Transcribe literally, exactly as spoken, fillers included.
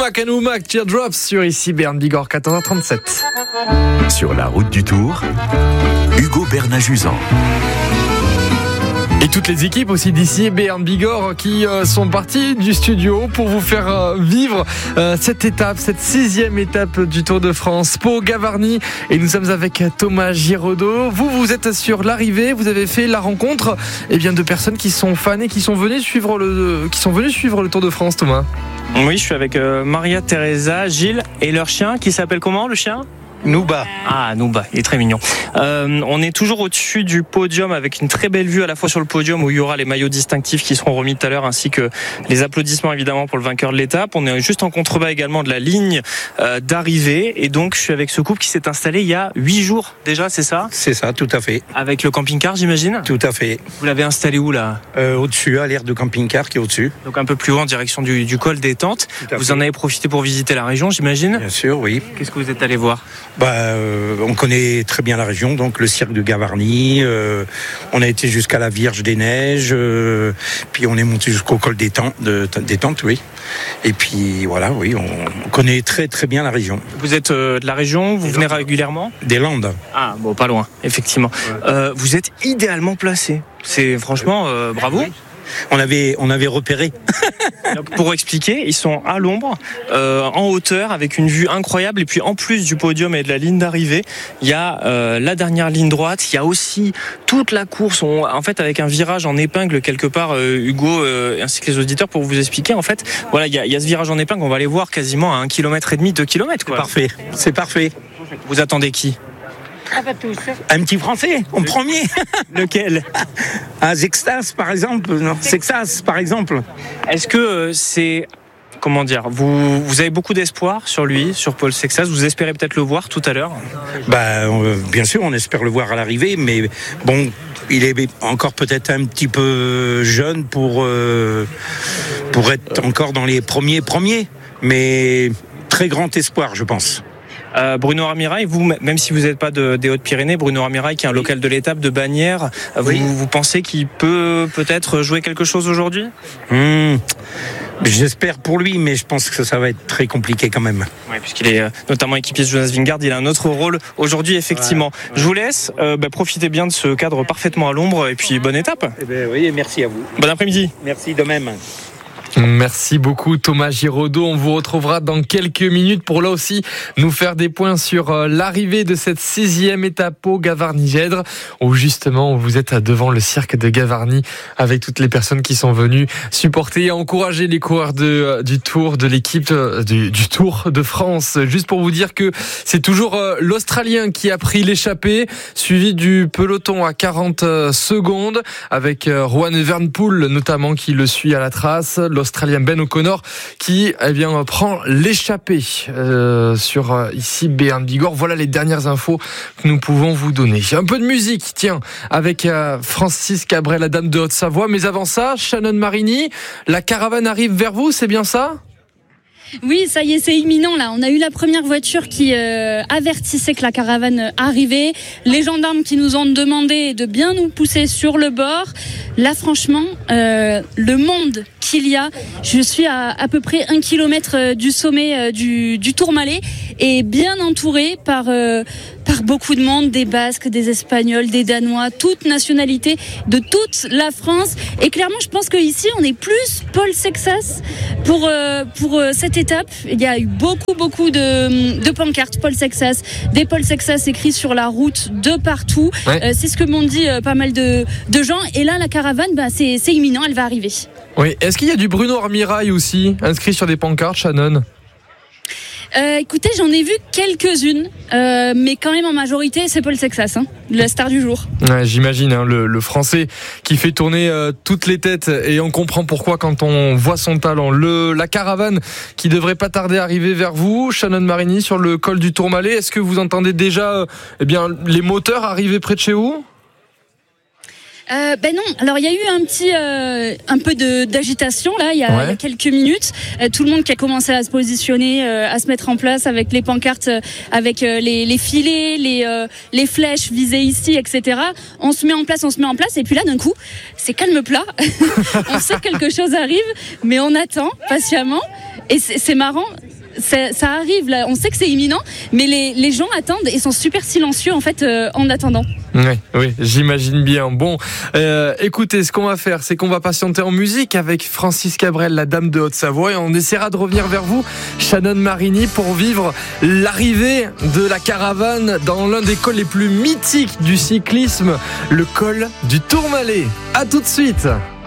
Thomas Kanoumak, Teardrops sur ici Bern Bigorre, quatorze heures trente-sept. Sur la route du Tour, Hugo Bernajuzan. Et toutes les équipes aussi d'ici Bern Bigorre qui euh, sont parties du studio pour vous faire euh, vivre euh, cette étape, cette sixième étape du Tour de France, Pau-Gavarnie. Et nous sommes avec Thomas Giraudot. Vous, vous êtes sur l'arrivée. Vous avez fait la rencontre eh bien, de personnes qui sont fans et qui sont venues suivre le, qui sont venues suivre le Tour de France, Thomas. Oui, je suis avec euh, Maria Teresa, Gilles et leur chien qui s'appelle comment, le chien ? Nouba. Ah, Nouba, il est très mignon. Euh, on est toujours au-dessus du podium avec une très belle vue à la fois sur le podium où il y aura les maillots distinctifs qui seront remis tout à l'heure ainsi que les applaudissements évidemment pour le vainqueur de l'étape. On est juste en contrebas également de la ligne euh, d'arrivée et donc je suis avec ce couple qui s'est installé il y a huit jours déjà, c'est ça ? C'est ça, tout à fait. Avec le camping-car, j'imagine ? Tout à fait. Vous l'avez installé où là ? euh, Au-dessus, à l'aire de camping-car qui est au-dessus. Donc un peu plus haut en direction du, du col des Tentes. Vous fait. En avez profité pour visiter la région, j'imagine ? Bien sûr, oui. Qu'est-ce que vous êtes allé voir ? Bah, euh, on connaît très bien la région, donc le cirque de Gavarnie. Euh, on a été jusqu'à la Vierge des Neiges, euh, puis on est monté jusqu'au col des Tentes, de, des Tentes, oui. Et puis voilà, oui, on, on connaît très très bien la région. Vous êtes euh, de la région, vous venez régulièrement ? Des Landes. Ah bon, pas loin, effectivement. Ouais. Euh, vous êtes idéalement placé. C'est franchement euh, bravo. On avait, on avait repéré. Donc, pour expliquer, ils sont à l'ombre, euh, en hauteur, avec une vue incroyable. Et puis en plus du podium et de la ligne d'arrivée, il y a euh, la dernière ligne droite. Il y a aussi toute la course, on, en fait, avec un virage en épingle quelque part, euh, Hugo, euh, ainsi que les auditeurs, pour vous expliquer. En fait, voilà, il y a, il y a ce virage en épingle. On va aller voir quasiment à un kilomètre et demi, deux kilomètres. Quoi. C'est parfait. C'est parfait. Vous attendez qui ? Un petit français, en premier. Lequel ? Un Sextas, par exemple. Non, Sextas, par exemple. Est-ce que euh, c'est... Comment dire, vous, vous avez beaucoup d'espoir sur lui, sur Paul Sextas. Vous espérez peut-être le voir tout à l'heure ? Bah, euh, bien sûr, on espère le voir à l'arrivée, mais bon, il est encore peut-être un petit peu jeune pour, euh, pour être encore dans les premiers premiers. Mais très grand espoir, je pense. Euh, Bruno Armirail, vous, même si vous n'êtes pas de, des Hautes-Pyrénées, Bruno Armirail qui est un local de l'étape de Bagnères, oui. vous, vous pensez qu'il peut peut-être jouer quelque chose aujourd'hui ? mmh. J'espère pour lui, mais je pense que ça va être très compliqué quand même. Oui, puisqu'il est euh, notamment équipier de Jonas Vingegaard, il a un autre rôle aujourd'hui, effectivement. Ouais, ouais. Je vous laisse, euh, bah, profitez bien de ce cadre parfaitement à l'ombre et puis bonne étape. Eh ben, oui, merci à vous. Bon après-midi. Merci de même. Merci beaucoup Thomas Giraudot. On vous retrouvera dans quelques minutes pour là aussi nous faire des points sur l'arrivée de cette sixième étape au Gavarnie-Gèdre où justement vous êtes devant le cirque de Gavarnie avec toutes les personnes qui sont venues supporter et encourager les coureurs de, du Tour, de l'équipe du, du Tour de France. Juste pour vous dire que c'est toujours l'Australien qui a pris l'échappée, suivi du peloton à quarante secondes avec Rohan Evenepoel notamment qui le suit à la trace. L'Australien Ben O'Connor qui eh bien, prend l'échappée euh, sur euh, ici Bern Bigorre. Voilà les dernières infos que nous pouvons vous donner. Un peu de musique, tiens, avec euh, Francis Cabrel, la dame de Haute-Savoie. Mais avant ça, Shannon Marini, la caravane arrive vers vous, c'est bien ça ? Oui, ça y est, c'est imminent là. On a eu la première voiture qui euh, avertissait que la caravane arrivait. Les gendarmes qui nous ont demandé de bien nous pousser sur le bord. Là, franchement, euh, le monde qu'il y a, je suis à à peu près un kilomètre du sommet euh, du, du Tourmalet et bien entouré par euh, par beaucoup de monde, des Basques, des Espagnols, des Danois, toutes nationalités de toute la France. Et clairement, je pense qu'ici, on est plus Paul Sextas pour euh, pour euh, cette étape. Il y a eu beaucoup beaucoup de, de pancartes Paul Sextas, des Paul Sextas écrits sur la route de partout. Ouais. Euh, c'est ce que m'ont dit euh, pas mal de de gens. Et là, la caravane, bah c'est c'est imminent, elle va arriver. Oui. Est-ce qu'il y a du Bruno Armirail aussi inscrit sur des pancartes, Shannon ? Euh, écoutez, j'en ai vu quelques-unes, euh, mais quand même en majorité, c'est Paul Sextas, hein, la star du jour. Ouais, j'imagine, hein, le, le Français qui fait tourner euh, toutes les têtes et on comprend pourquoi quand on voit son talent. Le, la caravane qui devrait pas tarder à arriver vers vous, Shannon Marini, sur le col du Tourmalet. Est-ce que vous entendez déjà euh, eh bien, les moteurs arriver près de chez vous ? Euh, ben non, alors il y a eu un petit euh, un peu de d'agitation là il y a, ouais. il y a quelques minutes, euh, tout le monde qui a commencé à se positionner, euh, à se mettre en place avec les pancartes, euh, avec euh, les, les filets, les euh, les flèches visées ici, et cetera. On se met en place, on se met en place et puis là d'un coup c'est calme plat. On sait que quelque chose arrive, mais on attend patiemment et c'est, c'est marrant. ça, ça arrive là. On sait que c'est imminent, mais les, les gens attendent et sont super silencieux en fait euh, en attendant. Oui, oui, j'imagine bien. Bon, euh, écoutez, ce qu'on va faire, c'est qu'on va patienter en musique avec Francis Cabrel, la Dame de Haute-Savoie, et on essaiera de revenir vers vous, Shannon Marini, pour vivre l'arrivée de la caravane dans l'un des cols les plus mythiques du cyclisme, le col du Tourmalet. À tout de suite.